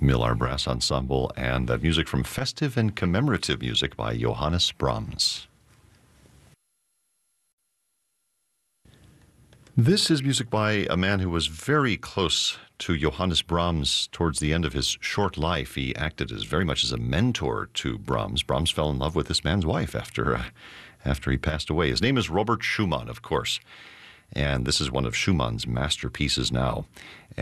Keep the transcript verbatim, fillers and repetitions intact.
Millar Brass Ensemble, and that music from Festive and Commemorative Music by Johannes Brahms. This is music by a man who was very close to Johannes Brahms towards the end of his short life. He acted as very much as a mentor to Brahms. Brahms fell in love with this man's wife after, uh, after he passed away. His name is Robert Schumann, of course, and this is one of Schumann's masterpieces now.